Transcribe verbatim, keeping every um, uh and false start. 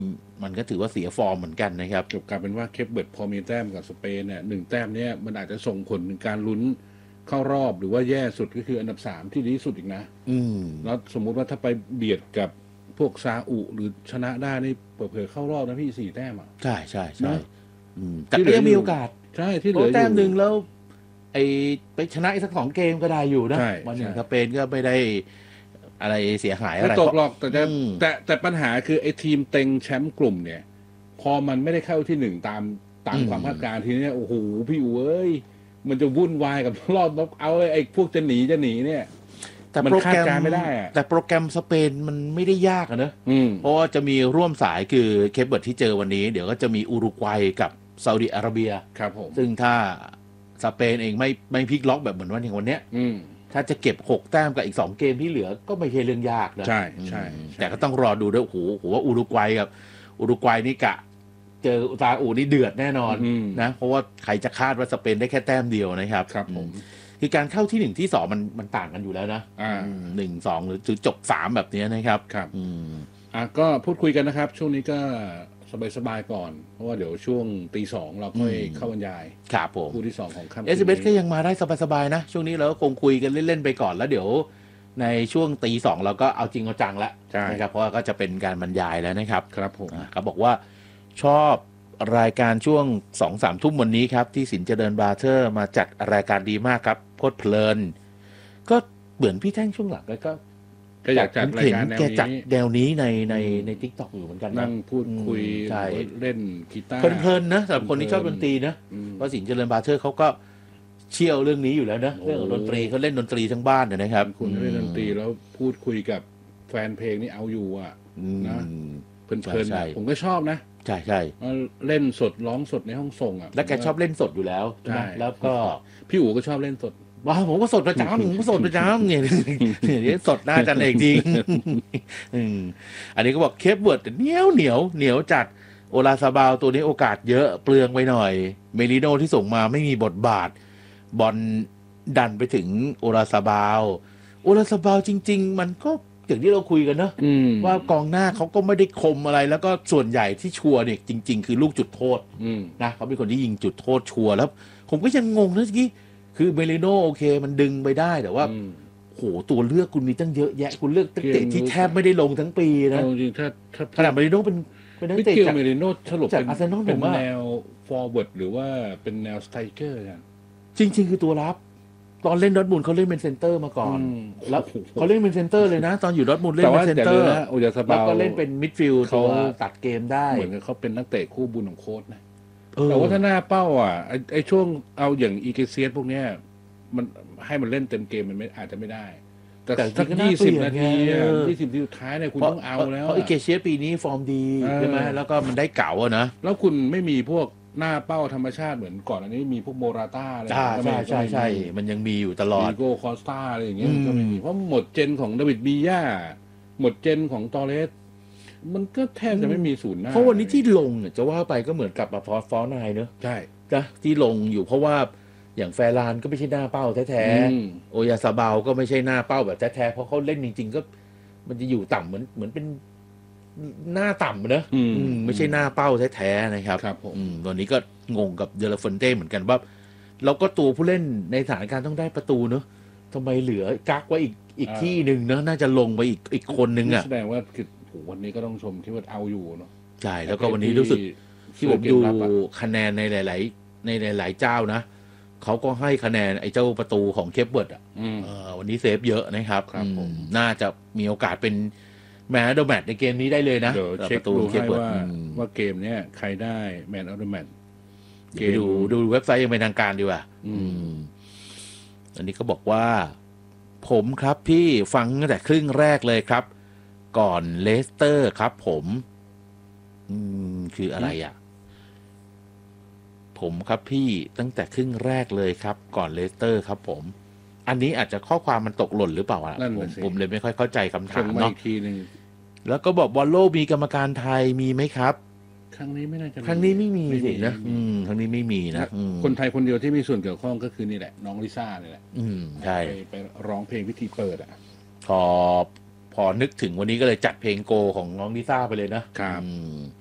มันก็ถือว่าเสียฟอร์มเหมือนกันนะครับจบกลายเป็นว่าเคปเบิร์ดพอมีแต้มกับสเปนเนี่ยหนึ่งแต้มเนี่ยมันอาจจะส่งผลถึงการลุ้นเข้ารอบหรือว่าแย่สุดก็คืออันดับสามที่ดีที่สุดอีกนะอืมแล้วสมมุติว่าถ้าไปเบียดกับพวกซาอุหรือชนะได้นี่เผื่อเข้ารอบนะพี่สี่แต้มอ่ะใช่ใช่ใช่แต่ก็ยังมีโอกาสใช่ที่เหลือแต้มหนึ่งแล้วไอไปชนะอีกสักสองเกมก็ได้อยู่นะวันหนึ่งสเปนก็ไม่ได้อะไรเสียหายอะไรไม่ตกหรอกแต่แต่แต่ปัญหาคือไอ้ทีมเต็งแชมป์กลุ่มเนี่ยพอมันไม่ได้เข้าที่หนึ่งตามตามความคาดการณ์ทีนี้โอ้โหพี่อู๋เอ้ยมันจะวุ่นวายกับรอบน็อกเอาท์ไอ้พวกจะหนีจะหนีเนี่ยแต่โปรแกรมไม่ได้แต่โปรแกรมสเปนมันไม่ได้ยากนะเพราะว่าจะมีร่วมสายคือเคปเบิร์ดที่เจอวันนี้เดี๋ยวก็จะมีอุรุกวัยกับซาอุดิอาระเบียครับผมซึ่งถ้าสเปนเองไม่ไม่พลิกล็อกแบบเหมือนวันอย่างวันเนี้ยถ้าจะเก็บหกแต้มกับอีกสองเกมที่เหลือก็ไม่ใช่เรื่องยากนะใช่ใช่แต่ก็ต้องรอดูด้วยโอ้โหโหว่าอุรุกวัยกับอุรุกวัยนี่กะเจอซาอุนี่เดือดแน่นอนนะเพราะว่าใครจะคาดว่าสเปนได้แค่แต้มเดียวนะครับครับผมคือการเข้าที่หนึ่งที่สองมันมันต่างกันอยู่แล้วนะหนึ่งสองหรือจบสามแบบนี้นะครับครับอ่าก็พูดคุยกันนะครับช่วงนี้ก็สบายๆก่อนเพราะว่าเดี๋ยวช่วงตีสองเราค่อยเข้าบรรยายครับผมคู่ที่สองของค่ำเอสเบสก็ยังมาได้สบายๆนะช่วงนี้เราก็คงคุยกันเล่นๆไปก่อนแล้วเดี๋ยวในช่วงตีสองเราก็เอาจริงเอาจังแล้วนะครับเพราะว่าก็จะเป็นการบรรยายแล้วนะครับครับผมเขาบอกว่าชอบรายการช่วง สองสาม ทุ่มวันนี้ครับที่สินเจริญบราเธอร์มาจัดรายการดีมากครับโคตรเพลินก็เหมือนพี่แท่งช่วงหลังก็ก็อยากจัดรายการแนวนี้แกจัดแนวนี้ในในใน TikTok อยู่เหมือนกันนั่งพูดคุยเล่นกีตาร์เพลินๆนะสำหรับคนที่ชอบดนตรีนะเพราะสินเจริญบราเธอร์เขาก็เชี่ยวเรื่องนี้อยู่แล้วนะเรื่องดนตรีเขาเล่นดนตรีทั้งบ้านนะครับคุณเล่นดนตรีแล้วพูดคุยกับแฟนเพลงนี่เอาอยู่อ่ะนะเพลินๆผมก็ชอบนะใช่ใช่เล่นสดร้องสดในห้องส่งอ่ะแล้วแกชอบเล่นสดอยู่แล้วใช่แล้วก็พี่อู๋ก็ชอบเล่นสดว้าผมก็สดประจำผมก็สดประจำเนี่ยเนี่ยสดหน้าจันเองจริงอันนี้ก็บอกเคปเวิร์ดเหนียวเหนียวเหนียวจัดโอลาซาบาวตัวนี้โอกาสเยอะเปลืองไปหน่อยเมลิโนที่ส่งมาไม่มีบทบาทบอลดันไปถึงโอลาซาบาวโอลาซาบาวจริงๆมันก็อย่างที่เราคุยกันเนอะว่ากองหน้าเขาก็ไม่ได้คมอะไรแล้วก็ส่วนใหญ่ที่ชัวร์เนี่ยจริงๆคือลูกจุดโทษนะเขาเป็นคนที่ยิงจุดโทษชัวร์แล้วผมก็ยังงงนะทีคือเมลิโนโอเคมันดึงไปได้แต่ว่าโหตัวเลือกคุณมีตั้งเยอะแยะคุณเลือกตั้งเตะที่แทบไม่ได้ลงทั้งปีนะจริงถ้าถ้าขนาดเมลิโนเป็นเป็นนักเตะจากเมลิโนสรุปจากอาร์เซนอลเป็นแนวฟอร์เวิร์ดหรือว่าเป็นแนวสไตรเกอร์กันจริงๆคือตัวรับตอนเล่นดอร์ทมุนด์เขาเล่นเป็นเซนเตอร์มาก่อนแล้วเขาเล่นเป็นเซนเตอร์เลยนะตอนอยู่ดอร์ทมุนด์เล่นเป็นเซนเตอร์แล้วก็เล่นเป็นมิดฟิลด์เขาตัดเกมได้เหมือนกับเขาเป็นนักเตะคู่บุญของโค้ชนะแต่ว่าถ้าหน้าเป้าอ่ะไอไอช่วงเอาอย่างอีเกเซียสพวกเนี้ยมันให้มันเล่นเต็มเกมมันไม่อาจจะไม่ได้แต่สักยี่สิบนาทียี่สิบนาทีสุดท้ายเนี่ยคุณต้องเอาแล้วเพราะอีเกเซียสปีนี้ฟอร์มดีใช่ไหมแล้วก็มันได้เก่าอะนะแล้วคุณไม่มีพวกหน้าเป้าธรรมชาติเหมือนก่อนอันนี้มีพวกโมราต้าอะไรใช่ใช่ใช่ใช่มันยังมีอยู่ตลอดดิโก้คอสตาอะไรอย่างเงี้ยมันก็ไม่มีเพราะหมดเจนของดาวิดบีย่าหมดเจนของตอเรสมันก็แทบจะไม่มีศูนย์หน้าเพราะวันนี้ที่ลงเนี่ยจะว่าไปก็เหมือนกับมาฟอสฟอร์นายเนอะใช่นะที่ลงอยู่เพราะว่าอย่างแฟรานก็ไม่ใช่หน้าเป้าแท้ๆโอยาซาบาวก็ไม่ใช่หน้าเป้าแบบแท้ๆเพราะเขาเล่นจริงๆก็มันจะอยู่ต่ำเหมือนเหมือนเป็นหน้าต่ำนะไม่ใช่หน้าเป้าแท้ๆนะครับครับผมวันนี้ก็งงกับเดลฟอนเต้เหมือนกันว่าเราก็ตัวผู้เล่นในสถานการณ์ต้องได้ประตูเนอะทำไมเหลือกักไว้อีกอีกที่หนึ่งเนอะน่าจะลงไปอีกอีกคนนึงอ่ะแสดงว่าคือโหวันนี้ก็ต้องชมที่ว่าเอาอยู่เนาะใช่แล้วก็วันนี้รู้สึกที่ผมดูคะแนนในหลายๆในหลายๆเจ้านะเขาก็ให้คะแนนไอ้เจ้าประตูของเคปเบิร์ดอ่ะวันนี้เซฟเยอะนะครับน่าจะมีโอกาสเป็นแมนออฟเดอะแมตช์ในเกมนี้ได้เลยนะเดี๋ยวเช็คดูให้ว่าว่าเกมเนี้ยใครได้แมนออฟเดอะแมตช์เกมดูดูเว็บไซต์ยังเป็นทางการดีกว่าอันนี้เขาบอกว่าผมครับพี่ฟังตั้งแต่ครึ่งแรกเลยครับก่อนเลสเตอร์ครับผมอืมคืออะไรอ่ะผมครับพี่ตั้งแต่ครึ่งแรกเลยครับก่อนเลสเตอร์ครับผมอันนี้อาจจะข้อความมันตกหล่นหรือเปล่าอ่ะผมผมเลยไม่ค่อยเข้าใจคำถามเนาะแล้วก็บอกบอลโลกมีกรรมการไทยมีไหมครับครั้งนี้ไม่น่าจะครั้งนี้ไม่มีสินะอืมครั้งนี้ไม่มีนะคนไทยคนเดียวที่มีส่วนเกี่ยวข้องก็คือนี่แหละน้องลิซ่านี่แหละอืมใช่ไปร้องเพลงพิธีเปิดอ่ะขอบพอนึกถึงวันนี้ก็เลยจัดเพลงโกของน้องลิซ่าไปเลยนะครับ อืม